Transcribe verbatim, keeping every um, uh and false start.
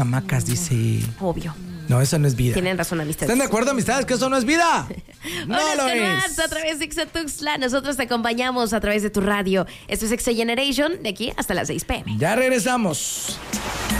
Hamacas, dice. Obvio. No, eso no es vida. Tienen razón, amistades. ¿Están de acuerdo, amistades, que eso no es vida? No Hola, lo es. es. A través de Exa Tuxtla. Nosotros te acompañamos a través de tu radio. Esto es Exa Generation, de aquí hasta las seis p m. Ya regresamos.